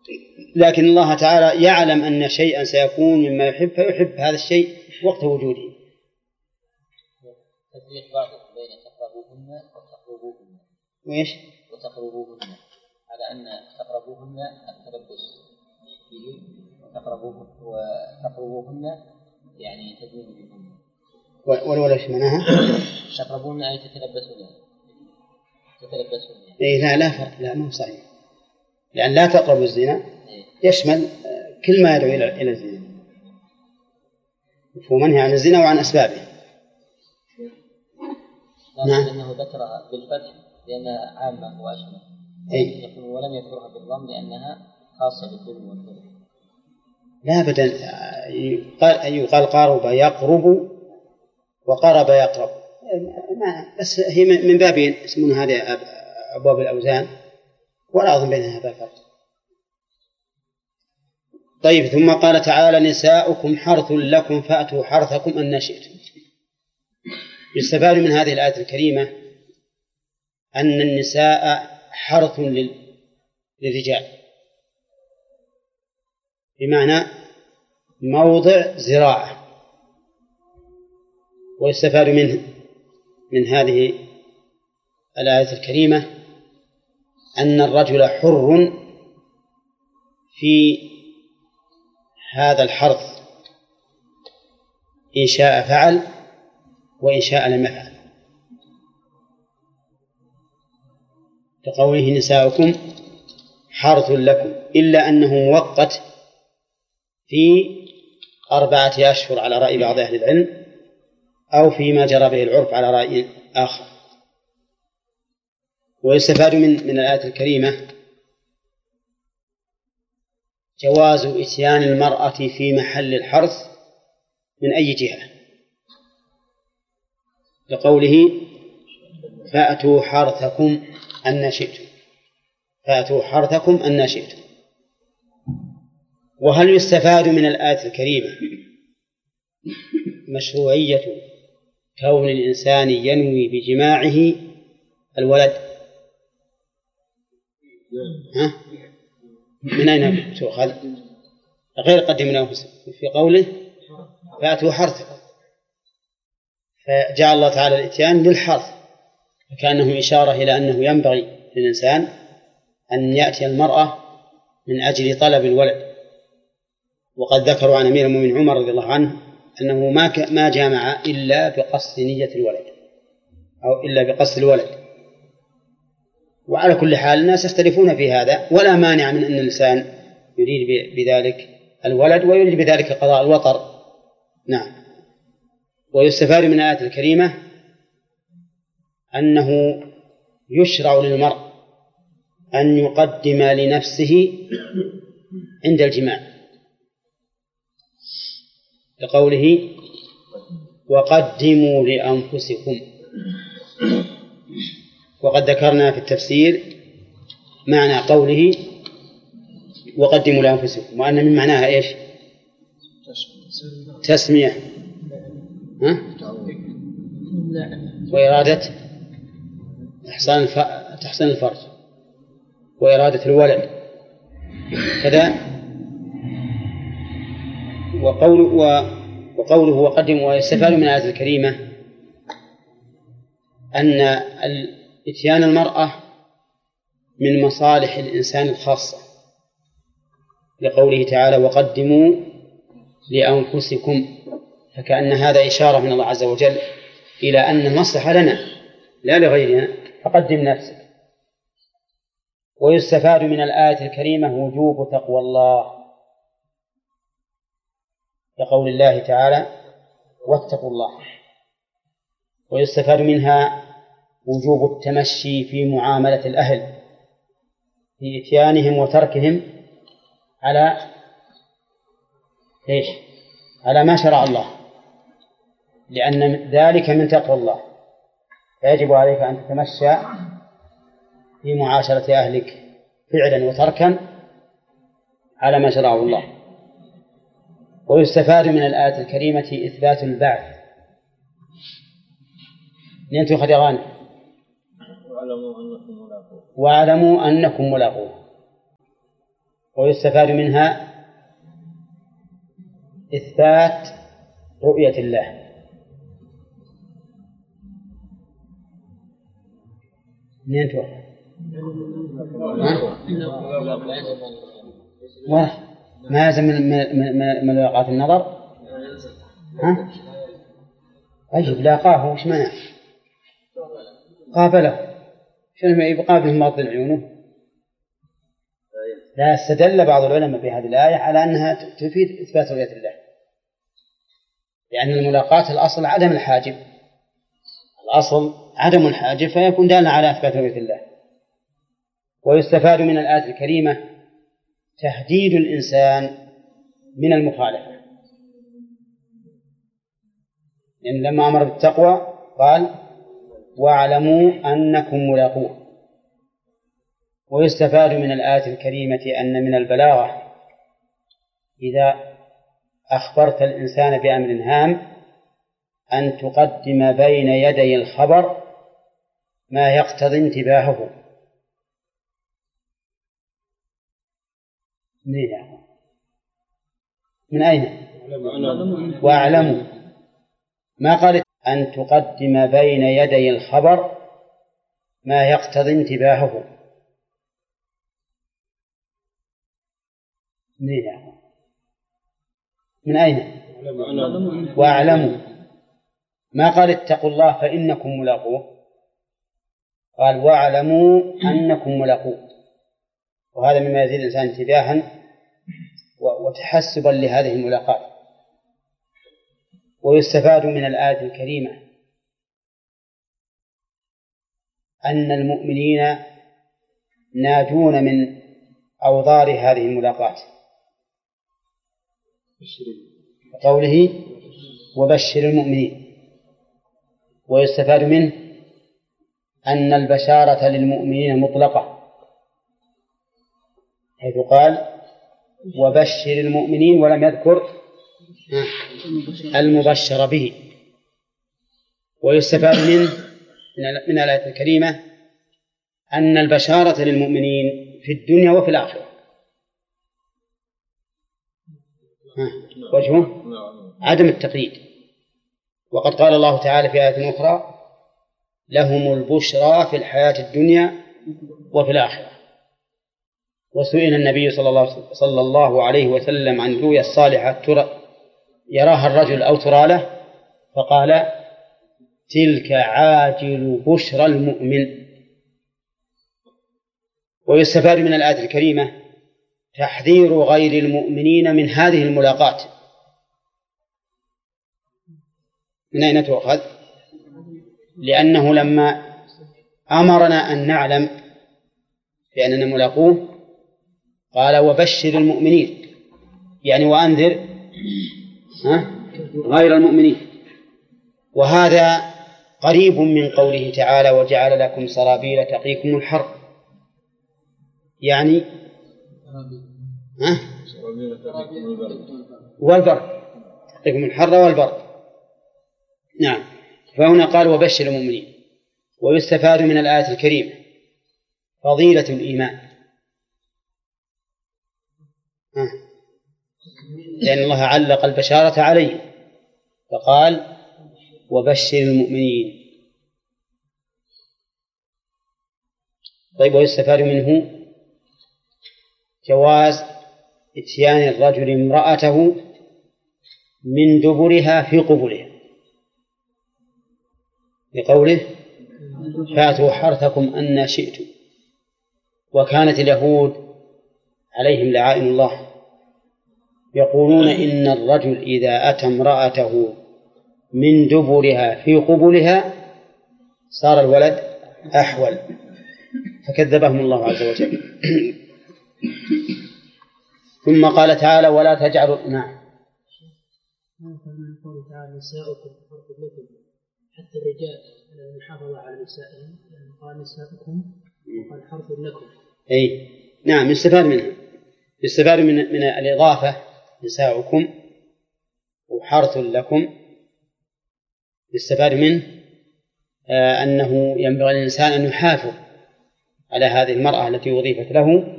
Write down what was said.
لكن الله تعالى يعلم أن شيئا سيكون مما يحب فيحب هذا الشيء وقت وجوده. تفريق بعض بين تقربوهن وتقربوهن وإيش؟ وتقربوهن على أن تقربوهن التلبس به وتقربوهن يعني تدين بهن. ولا إيش معناها؟ تقربون أي تتلبسون. إيه لا فرق، لا مو صحيح، لأن لا تقربوا الزنا يشمل كل ما يدعو إلى الزنا، هو منهي عن الزنا وعن أسبابه. نعم. لأنه ذكرها بالفتح لأنها عامة وأشمل، يقول ولم يذكرها بالضم لأنها خاصة بالظلم والظلم. لا أبدا، يقال قارب يقرب وقرب يقرب، بس هي من بابين يسمون هذه أبواب الأوزان، ولا أظن بينها هذا فرق. طيب، ثم قال تعالى نساؤكم حرث لكم فأتوا حرثكم أن شئتم. يستفاد من هذه الآية الكريمة أن النساء حرث للرجال، بمعنى موضع زراعة. ويستفاد من هذه الآية الكريمة أن الرجل حر في هذا الحرث، إن شاء فعل وإن شاء لم يفعل، كقوله نساؤكم حرث لكم، إلا أنه موقت في 4 أشهر على رأي بعض أهل العلم، أو فيما جرى به العرف على رأي آخر. ويستفاد من الآية الكريمة جواز إتيان المرأة في محل الحرث من أي جهة، لقوله فأتوا حرثكم أن شئتم، فأتوا حرثكم أن شئتم. وهل يستفاد من الآية الكريمة مشروعية كون الإنسان ينوي بجماعه الولد؟ من أين تؤخذ؟ غير قدمنا في قوله فأتوا حرثكم، فجعل الله تعالى الإتيان للحرث، فكأنه إشارة إلى أنه ينبغي للإنسان أن يأتي المرأة من أجل طلب الولد. وقد ذكروا عن أمير المؤمنين عمر رضي الله عنه أنه ما جامع إلا بقصد نية الولد أو إلا بقصد الولد. وعلى كل حال الناس يختلفون في هذا، ولا مانع من أن الإنسان يريد بذلك الولد ويريد بذلك قضاء الوطر. نعم. ويستفاد من الآية الكريمة أنه يشرع للمرء أن يقدم لنفسه عند الجماع، لقوله وقدموا لأنفسكم. وقد ذكرنا في التفسير معنى قوله وقدموا لأنفسكم، وأن من معناها إيش؟ تسمية وإرادة تحسين الفرج وإرادة الولد كذا. وقوله وقدموا. ويستفاد من الآية الكريمة أن إتيان المرأة من مصالح الإنسان الخاصة، لقوله تعالى وقدموا لأنفسكم، فكأن هذا إشارة من الله عز وجل إلى أن المصلحة لنا لا لغيرنا، فقدم نفسك. ويستفاد من الآية الكريمة وجوب تقوى الله، لقول الله تعالى واتقوا الله. ويستفاد منها وجوب التمشي في معاملة الأهل في إتيانهم وتركهم على ما شرع الله، لأن ذلك من تقوى الله، فيجب عليك أن تتمشى في معاشرة أهلك فعلا وتركا على ما شرعه الله. ويستفاد من الآية الكريمة إثبات البعث. ننتهي خديغان واعلموا أنكم ملاقوه. ويستفاد منها إثبات رؤية الله. منين توقع؟ ما يلزم من ملاقاة النظر. ها؟ أجب لاقاه وش منع؟ قابله. شنو يقابله ماضي عيونه؟ لا، استدل بعض العلماء بهذه الآية على أنها تفيد إثبات رؤية الله، لأن الملاقاة الأصل عدم الحاجب، الأصل عدم الحاجب، فيكون دالا على إثبات رؤية الله. ويستفاد من الآية الكريمة تهديد الإنسان من المخالفة، لأن لما أمر بالتقوى قال واعلموا أنكم ملاقوه. ويستفاد من الآية الكريمة أن من البلاغة إذا أخبرت الإنسان بأمر هام أن تقدم بين يدي الخبر ما يقتضي انتباهه. من أين؟ واعلموا، ما قالت أن تقدم بين يدي الخبر ما يقتضي انتباهه. من أين؟ واعلموا، ما قال اتقوا الله فإنكم ملاقوه، قال واعلموا أنكم ملاقوه. وهذا مما يزيد الإنسان انتباها وتحسبا لهذه الملاقات. ويستفاد من الآية الكريمة أن المؤمنين ناجون من أوضار هذه الملاقات، قوله وبشر المؤمنين. ويستفاد منه أن البشارة للمؤمنين مطلقة، حيث قال وبشر المؤمنين ولم يذكر المبشر به. ويستفاد منه من الآية الكريمة أن البشارة للمؤمنين في الدنيا وفي الآخرة. وجهه عدم التقييد، وقد قال الله تعالى في آية أخرى لهم البشرى في الحياة الدنيا وفي الآخرة. وسئل النبي صلى الله عليه وسلم عن الرؤيا الصالحة يراها الرجل أو ترى له، فقال تلك عاجل بشرى المؤمن. ويستفاد من الآية الكريمة تحذير غير المؤمنين من هذه الملاقات. من أين تؤخذ؟ لأنه لما أمرنا أن نعلم بأننا ملاقوه قال وبشر المؤمنين، يعني وأنذر غير المؤمنين. وهذا قريب من قوله تعالى وجعل لكم سرابيل تقيكم الحر، يعني والبرد، تقيكم الحر والبرد. نعم، فهنا قال وبشر المؤمنين. ويستفاد من الآية الكريمة فضيلة الإيمان، لأن الله علق البشارة عليه فقال وبشر المؤمنين. طيب، ويستفاد منه جواز إتيان الرجل امرأته من دبرها في قبلها، لقوله فاتوا حرثكم أن شئتم. وكانت اليهود عليهم لعائن الله يقولون إن الرجل إذا أتى امرأته من دبرها في قبلها صار الولد أحول، فكذبهم الله عز وجل. ثم قال تعالى ولا تجعلوا. نعم، من قوله تعالى نساؤكم حرث لكم، حتى الرجال المحافظة على نسائهم، قال نساؤكم وقال حرث لكم. أي نعم، يستفاد منها، يستفاد من الإضافة نساؤكم وحرث لكم. يستفاد منه أنه ينبغي للإنسان أن يحافظ على هذه المرأة التي أضيفت له